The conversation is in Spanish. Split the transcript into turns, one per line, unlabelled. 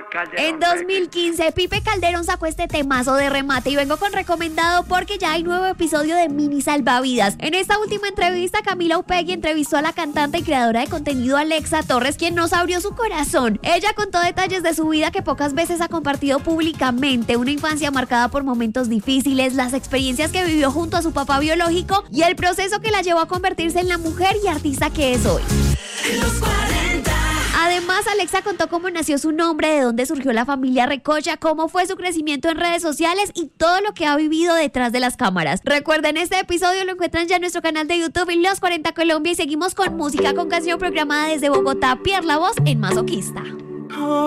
En 2015, Pipe Calderón sacó este temazo de remate y vengo con recomendado porque ya hay nuevo episodio de Mini Salvavidas. En esta última entrevista, Camila Upegui entrevistó a la cantante y creadora de contenido Alexa Torres, quien nos abrió su corazón. Ella contó detalles de su vida que pocas veces ha compartido públicamente, una infancia marcada por momentos difíciles, las experiencias que vivió junto a su papá biológico y el proceso que la llevó a convertirse en la mujer y artista que es hoy. Además, Alexa contó cómo nació su nombre, de dónde surgió la familia Recocha, cómo fue su crecimiento en redes sociales y todo lo que ha vivido detrás de las cámaras. Recuerden, este episodio lo encuentran ya en nuestro canal de YouTube en Los 40 Colombia y seguimos con música, con canción programada desde Bogotá, Pierre La Voz en Masoquista.